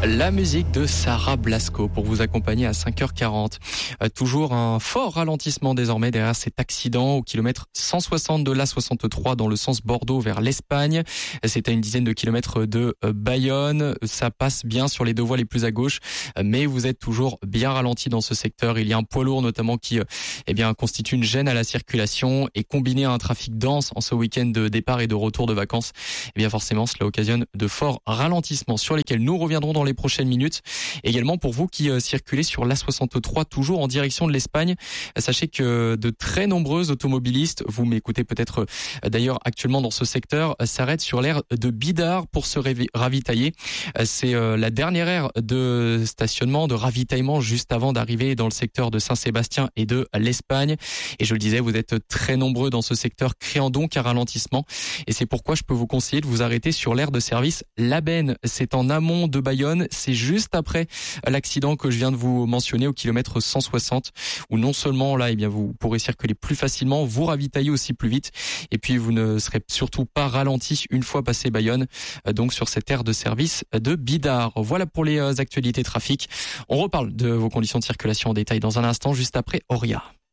La musique de Sarah Blasco pour vous accompagner à 5h40. Toujours un fort ralentissement désormais derrière cet accident au kilomètre 160 de l'A63 dans le sens Bordeaux vers l'Espagne. C'est à une dizaine de kilomètres de Bayonne. Ça passe bien sur les deux voies les plus à gauche, mais vous êtes toujours bien ralenti dans ce secteur. Il y a un poids lourd notamment qui constitue une gêne à la circulation, et combiné à un trafic dense en ce week-end de départ et de retour de vacances, forcément cela occasionne de forts ralentissements sur lesquels nous reviendrons dans les prochaines minutes. Également pour vous qui circulez sur l'A63 toujours en direction de l'Espagne, sachez que de très nombreux automobilistes, vous m'écoutez peut-être d'ailleurs actuellement dans ce secteur, s'arrêtent sur l'aire de Bidart pour se ravitailler. C'est la dernière aire de stationnement, de ravitaillement juste avant d'arriver dans le secteur de Saint-Sébastien et de l'Espagne. Et je le disais, vous êtes très nombreux dans ce secteur, créant donc un ralentissement. Et c'est pourquoi je peux vous conseiller de vous arrêter sur l'aire de service Labenne. C'est en amont de Bayonne. C'est juste après l'accident que je viens de vous mentionner au kilomètre 160, où non seulement là, vous pourrez circuler plus facilement, vous ravitailler aussi plus vite, et puis vous ne serez surtout pas ralenti une fois passé Bayonne, donc sur cette aire de service de Bidart. Voilà pour les actualités trafic. On reparle de vos conditions de circulation en détail dans un instant, juste après Auria.